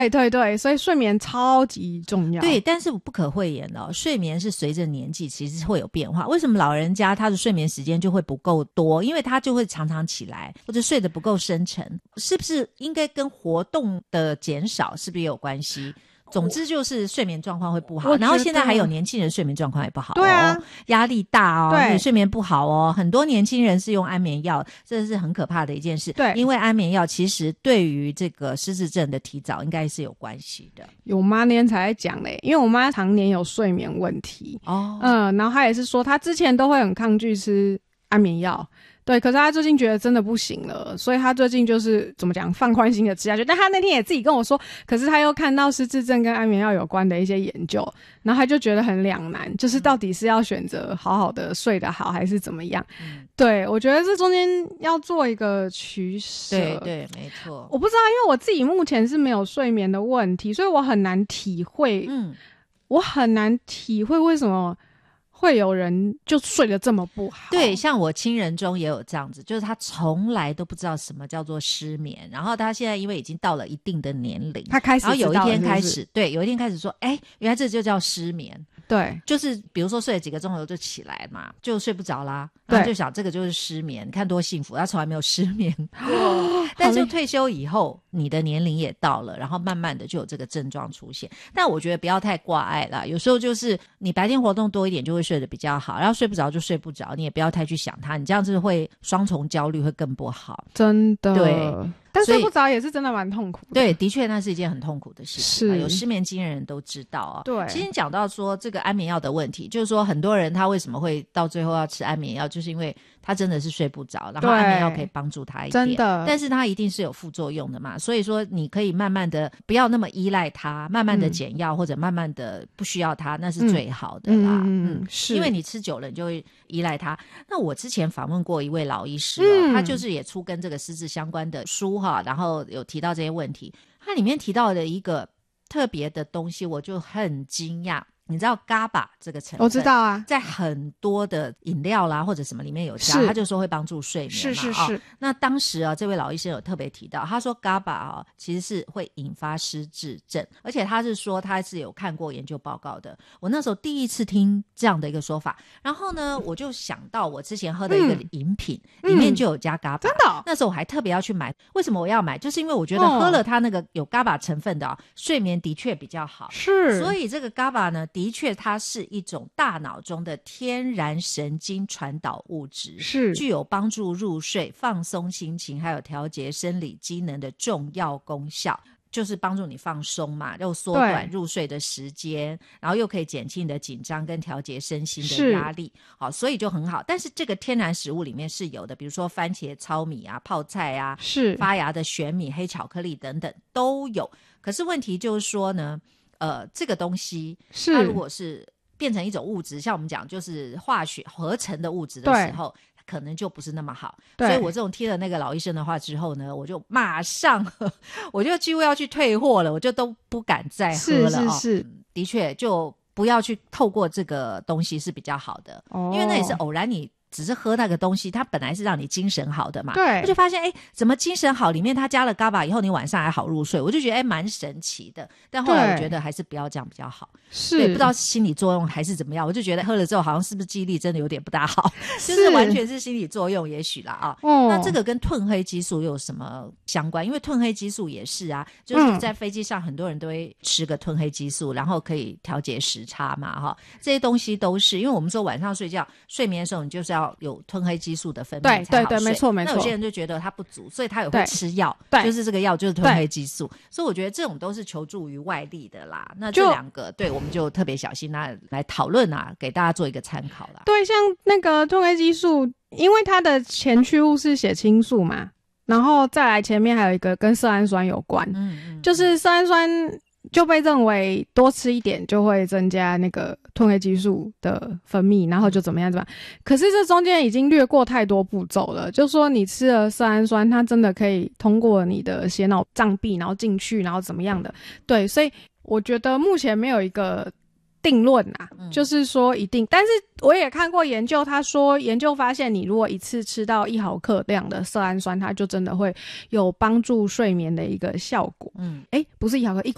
对对，所以睡眠超级重要。 对，但是不可讳言的睡眠是随着年纪其实会有变化。为什么老人家他的睡眠时间就会不够多？因为他就会常常起来，或者睡得不够深沉，是不是应该跟活动的减少是不是也有关系？总之就是睡眠状况会不好，然后现在还有年轻人睡眠状况也不好， 对啊， 压力大对， 你睡眠不好很多年轻人是用安眠药，这是很可怕的一件事。 对， 因为安眠药其实对于这个失智症的提早应该是有关系的。 我妈那天才在讲嘞，因为我妈常年有睡眠问题然后她也是说她之前都会很抗拒吃安眠药，对，可是他最近觉得真的不行了，所以他最近就是怎么讲放宽心的吃下去。但他那天也自己跟我说，可是他又看到失智症跟安眠药有关的一些研究，然后他就觉得很两难，就是到底是要选择好好的睡得好还是怎么样。对，我觉得这中间要做一个取舍。 对对，没错。 我不知道，因为我自己目前是没有睡眠的问题，所以我很难体会为什么会有人就睡得这么不好。 对，像我亲人中也有这样子，就是他从来都不知道什么叫做失眠，然后他现在因为已经到了一定的年龄， 他开始然后有一天开始是不是对，有一天开始说原来这就叫失眠。 对， 就是比如说睡了几个钟头就起来嘛，就睡不着啦，然后就想这个就是失眠，你看多幸福，他从来没有失眠过但是退休以后你的年龄也到了，然后慢慢的就有这个症状出现。但我觉得不要太挂碍啦，有时候就是你白天活动多一点就会睡得比较好，然后睡不着就睡不着，你也不要太去想它，你这样子会双重焦虑，会更不好。 真的。 对， 但睡不着也是真的蛮痛苦的。 对，的确那是一件很痛苦的事情。 是有失眠经验的人都知道对， 其实你讲到说这个安眠药的问题，就是说很多人他为什么会到最后要吃安眠药，就是因为他真的是睡不着，然后安眠药可以帮助他一点， 真的， 但是他一定是有副作用的嘛，所以说你可以慢慢的不要那么依赖它，慢慢的减药，或者慢慢的不需要它，那是最好的啦。是，因为你吃久了你就会依赖它。那我之前访问过一位老医师他就是也出跟这个失智相关的书然后有提到这些问题，他里面提到的一个特别的东西我就很惊讶。你知道 GABA 这个成分， 我知道啊， 在很多的饮料啦或者什么里面有加，他就说会帮助睡眠嘛。 是那当时这位老医生有特别提到，他说 GABA 其实是会引发失智症，而且他是说他是有看过研究报告的。我那时候第一次听这样的一个说法，然后呢我就想到我之前喝的一个饮品里面就有加 GABA， 真的那时候我还特别要去买。为什么我要买？就是因为我觉得喝了它那个有 GABA 成分的睡眠的确比较好。 是， 所以这个 GABA 呢的确它是一种大脑中的天然神经传导物质， 是具有帮助入睡、放松心情还有调节生理机能的重要功效，就是帮助你放松嘛，又缩短入睡的时间，然后又可以减轻你的紧张跟调节身心的压力，好，所以就很好。但是这个天然食物里面是有的，比如说番茄、糙米泡菜是发芽的玄米、黑巧克力等等都有。可是问题就是说呢这个东西它如果是变成一种物质，像我们讲就是化学合成的物质的时候，可能就不是那么好。所以我这种听了那个老医生的话之后呢，我就马上我就几乎要去退货了，我就都不敢再喝了。 是的确就不要去透过这个东西是比较好的，因为那也是偶然你只是喝那个东西，它本来是让你精神好的嘛。 对， 我就发现怎么精神好里面它加了 GABA 以后你晚上还好入睡，我就觉得蛮神奇的。但后来我觉得还是不要这样比较好。 是， 对，不知道是心理作用还是怎么样，我就觉得喝了之后好像是不是记忆力真的有点不大好，就是完全是心理作用也许啦那这个跟褪黑激素又有什么相关？因为褪黑激素也是就是在飞机上很多人都会吃个褪黑激素，然后可以调节时差嘛这些东西都是因为我们说晚上睡觉睡眠的时候你就是要有褪黑激素的分泌才好睡。 对，没错没错。 那有些人就觉得它不足，所以他也会吃药，就是这个药就是褪黑激素。所以我觉得这种都是求助于外力的啦。那这两个对我们就特别小心来讨论给大家做一个参考啦。 对，像那个褪黑激素，因为它的前驱物是血清素嘛，然后再来前面还有一个跟色氨酸有关，就是色氨酸就被认为多吃一点就会增加那个褪黑激素的分泌，然后就怎么样。可是这中间已经略过太多步骤了，就说你吃了色氨酸它真的可以通过你的血脑障壁然后进去然后怎么样的。对，所以我觉得目前没有一个定论就是说一定。但是我也看过研究，他说研究发现你如果一次吃到1毫克量的色氨酸，它就真的会有帮助睡眠的一个效果。不是1毫克，1